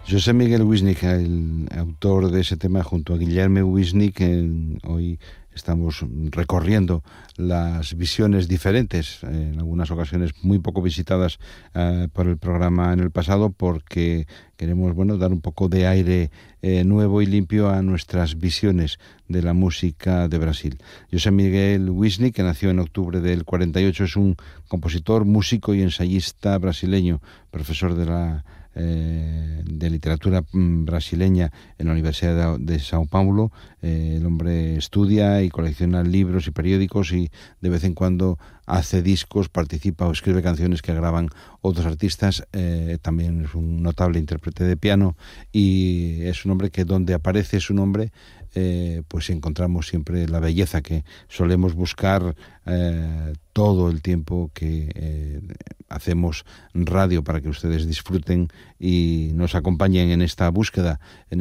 José Miguel Wisnik, el autor de ese tema, junto a Guillermo Wisnik, hoy estamos recorriendo las visiones diferentes, en algunas ocasiones muy poco visitadas por el programa en el pasado, porque queremos, bueno, dar un poco de aire nuevo y limpio a nuestras visiones de la música de Brasil. José Miguel Wisnik, que nació en octubre del 48, es un compositor, músico y ensayista brasileño, profesor de literatura brasileña en la Universidad de Sao Paulo. El hombre estudia y colecciona libros y periódicos y de vez en cuando hace discos, participa o escribe canciones que graban otros artistas. También es un notable intérprete de piano y es un hombre que donde aparece su nombre pues encontramos siempre la belleza que solemos buscar todo el tiempo que hacemos radio para que ustedes disfruten y nos acompañen en esta búsqueda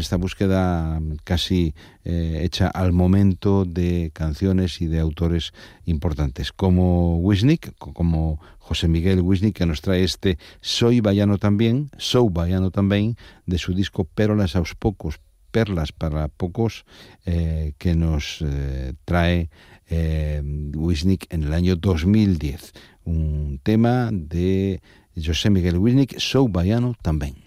casi hecha al momento de canciones y de autores importantes como Wisnik, como José Miguel Wisnik, que nos trae este Sou Baiano también, de su disco Pérolas aos Poucos, Perlas para Pocos, que nos trae Wisnik en el año 2010. Un tema de José Miguel Wisnik, Sou Baiano también.